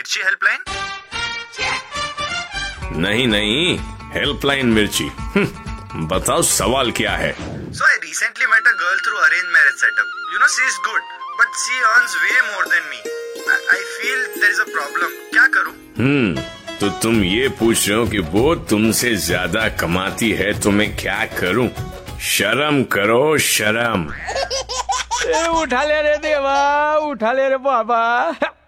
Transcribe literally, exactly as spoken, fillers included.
मिर्ची हेल्पलाइन? नहीं नहीं, हेल्पलाइन मिर्ची। हम्म, बताओ सवाल क्या है? So I recently met a girl through arranged marriage setup. You know, she is good, but she earns way more than me. I, I feel there is a problem. क्या करूं? हम्म तो तुम ये पूछ रहे हो कि वो तुमसे ज्यादा कमाती है तो मैं क्या करूं? शर्म करो, शर्म। उठा ले रे देवा, उठा ले रे बाबा।